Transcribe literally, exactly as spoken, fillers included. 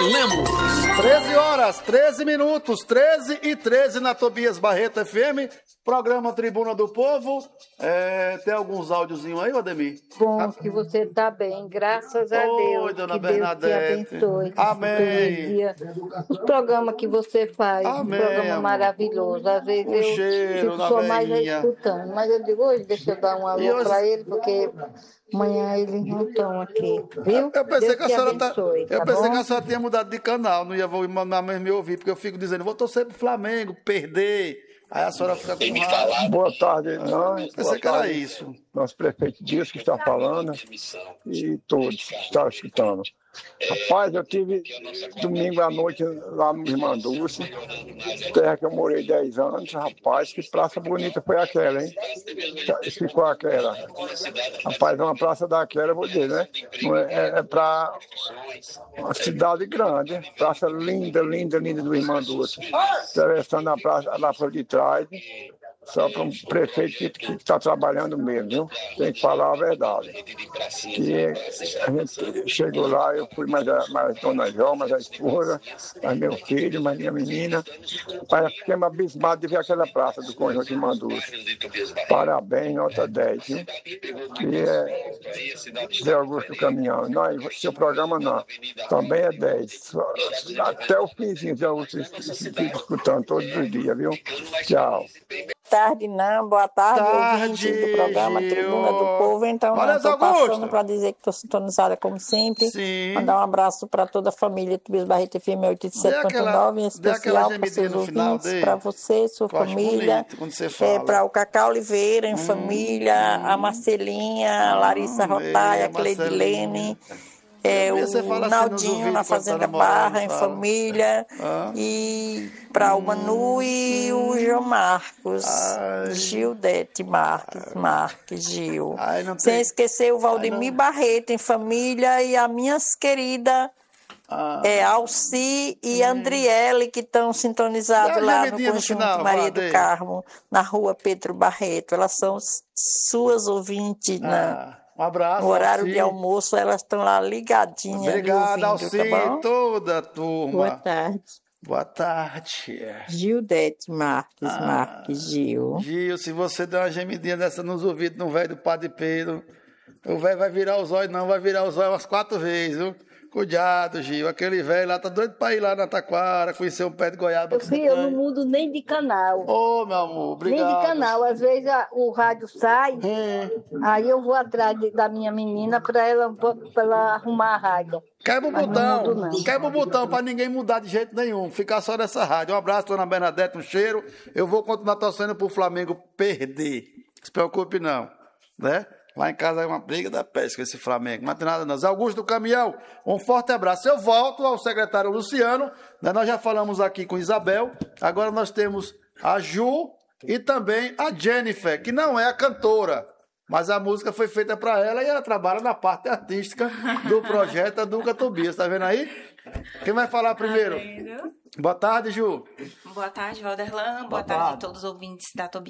Lemos. treze horas, treze minutos, treze e treze na Tobias Barreto F M, programa Tribuna do Povo. É, tem alguns áudiozinhos aí, Ademir? Bom, ah, que você está bem, graças a Oi, Deus. dona que Bernadette. Deus te abençoe. Amém. Os programas que você faz, Amém, um programa amor. maravilhoso. Às vezes Um eu cheiro fico na só mais veinha. escutando, mas eu digo, hoje deixa eu dar um alô hoje... para ele, porque amanhã eles não estão aqui, viu? Eu pensei, Deus que a, senhora tá... abençoe, eu tá pensei bom? que a senhora tinha mudado de canal, não ia vou mandar mesmo me ouvir, porque eu fico dizendo, vou torcer pro Flamengo, perder. Aí a senhora fica com raiva. Boa tarde, não. Eu pensei que era isso. Nosso prefeito Dias que está falando e todos que estão escutando. Rapaz, eu tive domingo à noite lá no Irmã Dulce, terra que eu morei dez anos. Rapaz, que praça bonita foi aquela, hein? Ficou aquela. Rapaz, é uma praça daquela, eu vou dizer, né? É, é para uma cidade grande. Praça linda, linda, linda do Irmã Dulce. Atravessando a praça lá por detrás. Só para um prefeito que está trabalhando mesmo, viu? Tem que falar a verdade. Que a gente chegou lá, eu fui mais a, mais a dona Jó, mais a esposa, mais meu filho, mais minha menina. Mas fiquei abismado de ver aquela praça do Conjunto de Mandúcia. Parabéns, nota dez, viu? Que é Zé Augusto Caminhão. Não, seu programa não. Também é dez. Até o finzinho, Zé Augusto, fico escutando todos os dias, viu? Tchau. Tarde não, boa tarde, tarde ouvintes do programa Gil. Tribuna do Povo. Então, Olha, estou passando para dizer que estou sintonizada como sempre. Sim. Mandar um abraço para toda a família Tobias Barreto F M oitenta e sete ponto nove, em especial para seus ouvintes, para você, sua família, é, para o Cacau Oliveira, em hum, família, hum. a Marcelinha, a Larissa hum, Rotaia, a Cleidilene. É, o assim Naldinho na Fazenda Barra, em família, ah. e para o Manu e o João Marcos, ai. Gildete Marques, Marques, Gil. Ai, sem tem... esquecer o Valdemir ai, Barreto, em família, e as minhas queridas ah. é, Alci e hum. Andriele, que estão sintonizados lá no Conjunto no final, Maria do Carmo, na rua Pedro Barreto. Elas são suas ouvintes, ah. né? Um abraço, no horário Alci. de almoço, elas estão lá ligadinhas. Obrigado, Alci, tá toda a turma. Boa tarde. Boa tarde. Gildete Marques, ah, Marques, Gil. Gil, se você der uma gemidinha dessa nos ouvidos no velho do Padre Pedro, o velho vai virar os olhos, não, vai virar os olhos umas quatro vezes, viu? Cuidado, Gil, aquele velho lá tá doido pra ir lá na Taquara, conhecer um pé de goiaba. Eu, filho, eu não mudo nem de canal. Ô, oh, meu amor, obrigado. Nem de canal, às vezes a, o rádio sai, hum. aí eu vou atrás de, da minha menina pra ela, pra ela arrumar a rádio. Quebra o botão, quebra o botão pra ninguém mudar de jeito nenhum, ficar só nessa rádio. Um abraço, dona Bernadette, um cheiro. Eu vou continuar torcendo pro Flamengo perder. Não se preocupe não, né? Lá em casa é uma briga da pesca esse Flamengo. Não tem nada não. Zé Augusto do Caminhão, um forte abraço. Eu volto ao secretário Luciano. Né? Nós já falamos aqui com Isabel. Agora nós temos a Ju e também a Jennifer, que não é a cantora. Mas a música foi feita para ela e ela trabalha na parte artística do projeto Educa Tobias. Tá vendo aí? Quem vai falar primeiro? Boa tarde, Ju. Boa tarde, Valderlan. Boa, Boa tarde a todos os ouvintes da Tobias.